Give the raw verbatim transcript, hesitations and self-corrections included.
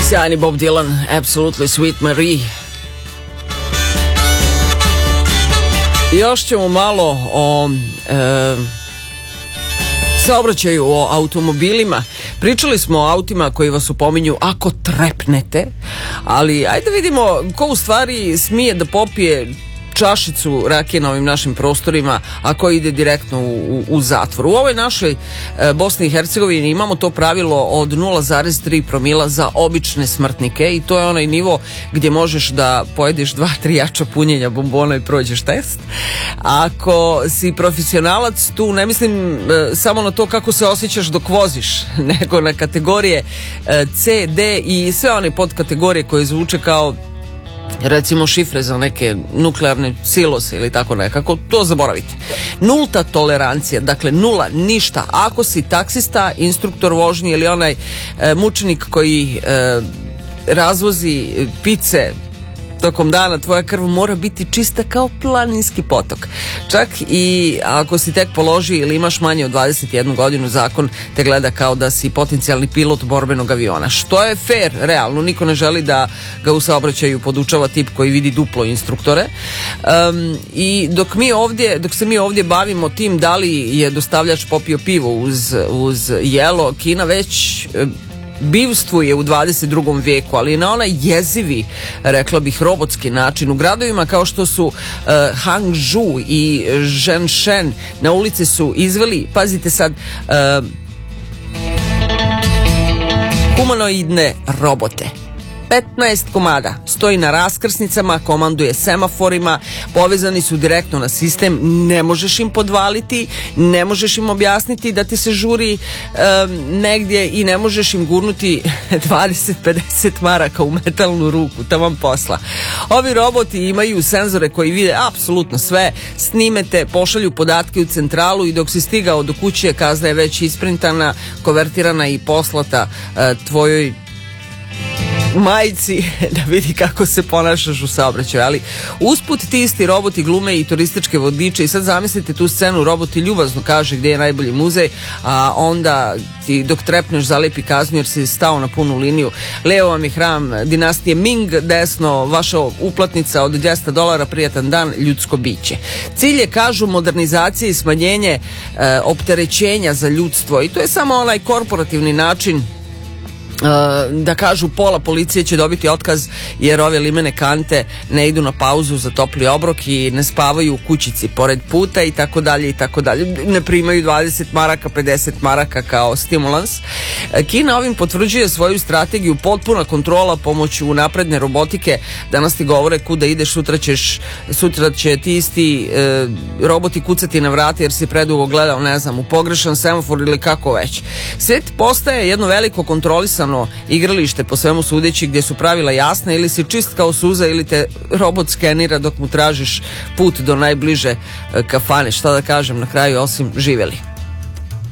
Sjajni Bob Dylan, Absolutely Sweet Marie. Još ćemo malo o e, saobraćaju, o automobilima. Pričali smo o autima koji vas upominju ako trepnete, ali ajde vidimo ko u stvari smije da popije čašicu rakije na ovim našim prostorima, a ko ide direktno u, u, u zatvor. U ovoj našoj e, Bosni i Hercegovini imamo to pravilo od nula zarez tri promila za obične smrtnike i to je onaj nivo gdje možeš da pojedeš dva, tri jača punjenja bombona i prođeš test. Ako si profesionalac, tu ne mislim e, samo na to kako se osjećaš dok voziš, nego na kategorije e, C, D i sve one podkategorije koje zvuče kao recimo šifre za neke nuklearne silose ili tako nekako, to zaboravite. Nulta tolerancija, dakle nula, ništa. Ako si taksista, instruktor vožnje ili onaj e, mučenik koji e, razvozi pice tokom dana, tvoja krv mora biti čista kao planinski potok. Čak i ako si tek položi ili imaš manje od dvadeset jednu godinu, zakon te gleda kao da si potencijalni pilot borbenog aviona. Što je fair, realno. Niko ne želi da ga u saobraćaju podučava tip koji vidi duplo instruktore. Um, I dok mi ovdje, dok se mi ovdje bavimo tim da li je dostavljač popio pivo uz, uz jelo, Kina već bivstvuje u dvadeset drugom vijeku, ali na onaj jezivi, rekla bih, robotski način. U gradovima kao što su uh, Hangzhou i Shenzhen na ulici su izveli, pazite sad, uh, humanoidne robote. petnaest komada, stoji na raskrsnicama, komanduje semaforima, povezani su direktno na sistem, ne možeš im podvaliti, ne možeš im objasniti da ti se žuri um, negdje i ne možeš im gurnuti dvadeset pedeset maraka u metalnu ruku, taman posla. Ovi roboti imaju senzore koji vide apsolutno sve, snimete, pošalju podatke u centralu i dok si stigao do kuće kazna je već isprintana, konvertirana i poslata uh, tvojoj majici da vidi kako se ponašaš u saobraćaju. Ali usput ti isti roboti glume i turističke vodiče i sad zamislite tu scenu, roboti ljubazno kaže gdje je najbolji muzej, a onda ti dok trepneš zalepi kaznu jer si stao na punu liniju. Levo vam je hram dinastije Ming, desno vaša uplatnica od dvjesto dolara, prijatan dan, ljudsko biće. Cilj je, kažu, modernizacija i smanjenje e, opterećenja za ljudstvo i to je samo onaj korporativni način da kažu pola policije će dobiti otkaz jer ove limene kante ne idu na pauzu za topli obrok i ne spavaju u kućici pored puta i tako dalje i tako dalje. Ne primaju dvadeset maraka, pedeset maraka kao stimulans. Kina ovim potvrđuje svoju strategiju, potpuna kontrola pomoću napredne robotike. Danas ti govore kuda ideš, sutra ćeš, sutra će ti isti e, roboti kucati na vrata jer si predugo gledao, ne znam, u pogrešan semafor ili kako već. Svijet postaje jedno veliko kontrolisano igralište po svemu sudeći gdje su pravila jasna, ili si čist kao suza ili te robot skenira dok mu tražiš put do najbliže kafane. Šta da kažem na kraju osim živjeli.